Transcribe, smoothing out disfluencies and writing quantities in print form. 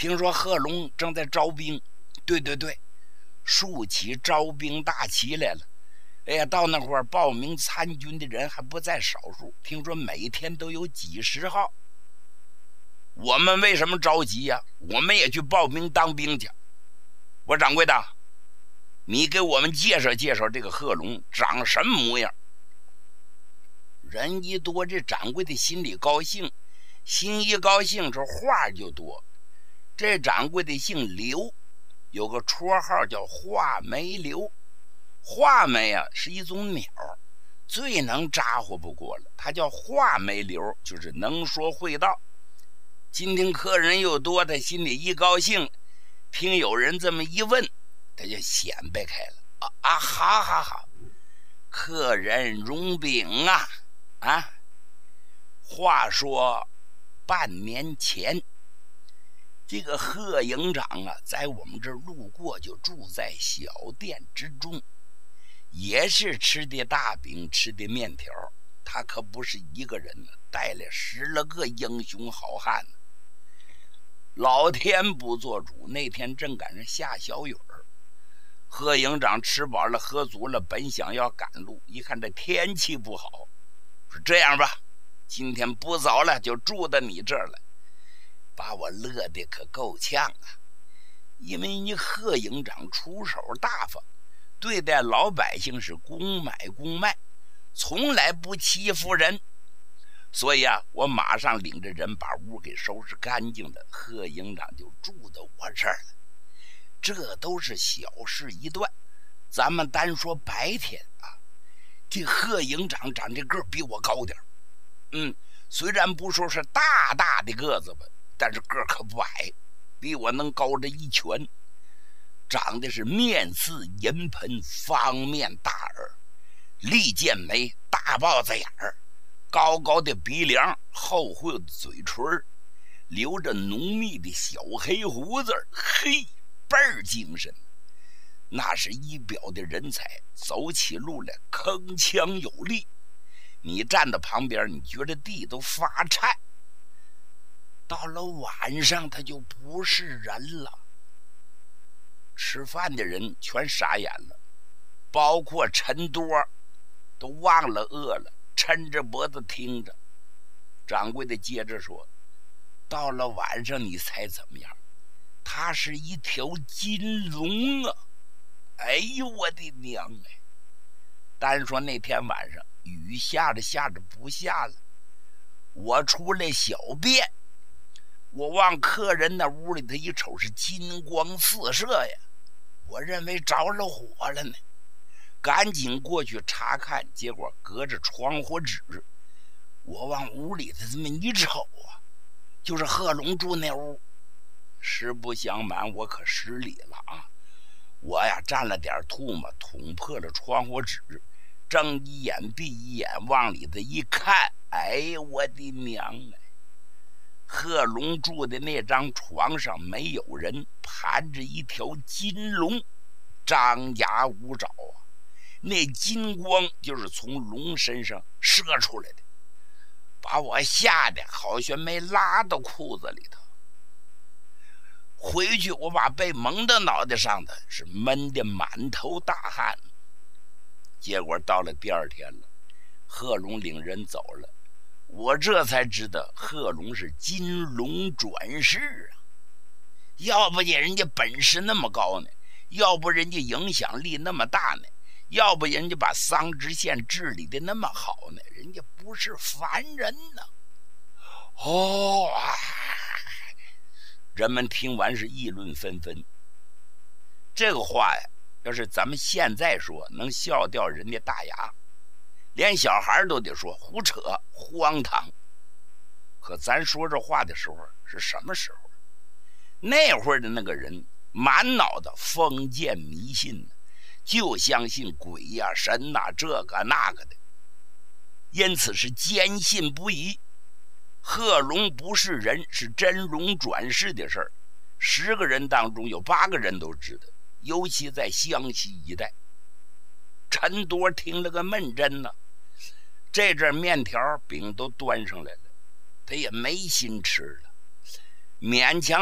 听说贺龙正在招兵。对，竖起招兵大旗来了。哎呀，到那会儿报名参军的人还不在少数，听说每天都有几十号。我们为什么着急呀？我们也去报名当兵去。我掌柜的，你给我们介绍介绍这个贺龙长什么模样？人一多，这掌柜的心里高兴，心一高兴，这话就多。这掌柜的姓刘，有个绰号叫画眉刘。画眉啊是一种鸟，最能咋呼不过了，它叫画眉刘，就是能说会道。今天客人又多，他心里一高兴，听有人这么一问，他就显摆开了。好，客人容禀啊！话说半年前，这个贺营长啊，在我们这儿路过，就住在小店之中，也是吃的大饼，吃的面条。他可不是一个人呢，带了10来个英雄好汉呢。老天不做主，那天正赶上下小雨儿。贺营长吃饱了喝足了，本想要赶路，一看这天气不好，说这样吧，今天不早了，就住到你这儿了。把我乐得可够呛啊！因为你贺营长出手大方，对待老百姓是公买公卖，从来不欺负人。所以啊，我马上领着人把屋给收拾干净了，贺营长就住到我这儿了。这都是小事一段，咱们单说白天啊，这贺营长长这个比我高点，虽然不说是大大的个子吧，但是个可不矮，比我能高着一拳。长得是面似银盆，方面大耳，利剑眉，大豹子眼儿，高高的鼻梁，厚厚的嘴唇，留着浓密的小黑胡子，嘿，倍儿精神。那是一表的人才，走起路来铿锵有力，你站在旁边，你觉得地都发颤。到了晚上，他就不是人了。吃饭的人全傻眼了，包括陈多都忘了饿了，抻着脖子听着。掌柜的接着说，到了晚上你猜怎么样？他是一条金龙啊！哎呦我的娘哎！单说那天晚上雨下着不下了，我出来小便，我往客人那屋里头一瞅，是金光四射呀，我认为着了火了呢，赶紧过去查看，结果隔着窗户纸，我往屋里头这么一瞅啊，就是贺龙住那屋。实不相瞒，我可失礼了啊！我呀蘸了点唾沫，捅破了窗户纸，睁一眼闭一眼，往里头一看，哎呦我的娘哎！贺龙住的那张床上没有人，盘着一条金龙，张牙舞爪啊！那金光就是从龙身上射出来的，把我吓得好像没拉到裤子里头。回去我把被蒙到脑袋上的是闷得满头大汗。结果到了第二天了，贺龙领人走了，我这才知道贺龙是金龙转世啊！要不然人家本事那么高呢，要不人家影响力那么大呢，要不人家把桑植县治理的那么好呢，人家不是凡人呢。人们听完是议论纷纷。这个话呀，要是咱们现在说，能笑掉人家大牙，连小孩都得说胡扯荒唐。可咱说这话的时候是什么时候？那会儿的那个人满脑的封建迷信，就相信鬼呀神呐这个那个的，因此是坚信不疑。贺龙不是人，是真龙转世的事儿，10个人当中有8个人都知道，尤其在湘西一带。陈多听了个闷针呢，这阵面条饼都端上来了，他也没心吃了，勉强